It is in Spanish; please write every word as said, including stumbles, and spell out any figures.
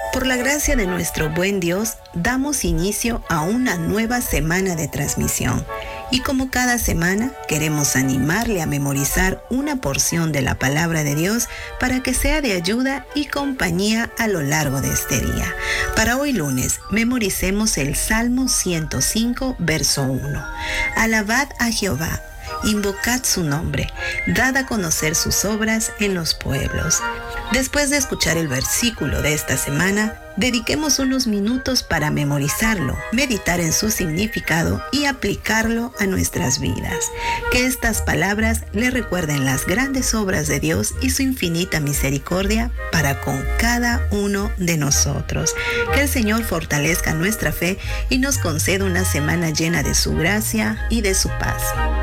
Por la gracia de nuestro buen Dios, damos inicio a una nueva semana de transmisión. Y como cada semana, queremos animarle a memorizar una porción de la palabra de Dios para que sea de ayuda y compañía a lo largo de este día. Para hoy lunes, memoricemos el Salmo ciento cinco, verso uno. Alabad a Jehová, invocad su nombre, dad a conocer sus obras en los pueblos. Después de escuchar el versículo de esta semana, dediquemos unos minutos para memorizarlo, meditar en su significado y aplicarlo a nuestras vidas. Que estas palabras le recuerden las grandes obras de Dios y su infinita misericordia para con cada uno de nosotros. Que el Señor fortalezca nuestra fe y nos conceda una semana llena de su gracia y de su paz.